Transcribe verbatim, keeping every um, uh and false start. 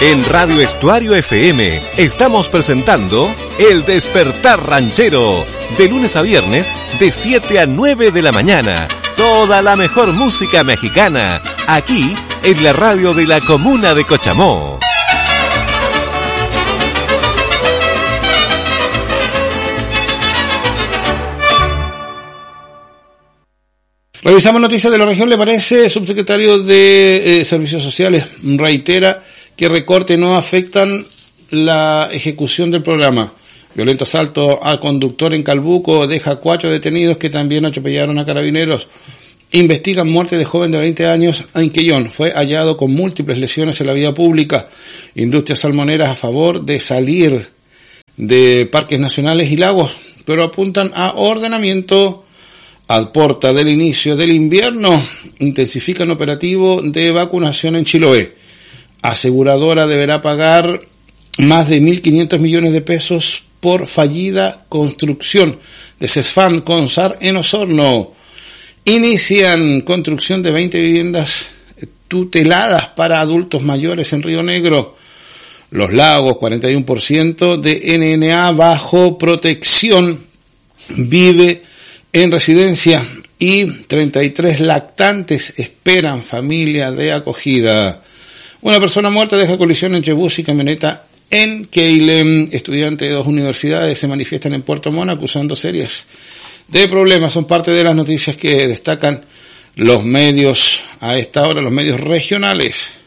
En Radio Estuario F M estamos presentando El Despertar Ranchero, de lunes a viernes de siete a nueve de la mañana. Toda la mejor música mexicana, aquí en la radio de la comuna de Cochamó. Revisamos noticias de la región, ¿le parece? Subsecretario de eh, Servicios Sociales reitera que recortes no afectan la ejecución del programa. Violento asalto a conductor en Calbuco deja cuatro detenidos que también atropellaron a carabineros. Investigan muerte de joven de veinte años en Quellón. Fue hallado con múltiples lesiones en la vía pública. Industrias salmoneras a favor de salir de parques nacionales y lagos, pero apuntan a ordenamiento. Al porta del inicio del invierno, intensifican operativo de vacunación en Chiloé. Aseguradora deberá pagar más de mil quinientos millones de pesos por fallida construcción de Cesfam Consar en Osorno. Inician construcción de veinte viviendas tuteladas para adultos mayores en Río Negro. Los Lagos, cuarenta y uno por ciento de N N A bajo protección, vive en residencia y treinta y tres lactantes esperan familia de acogida. Una persona muerta deja colisión entre bus y camioneta en Keilen. Estudiantes de dos universidades se manifiestan en Puerto Montt acusando series de problemas. Son parte de las noticias que destacan los medios a esta hora, los medios regionales.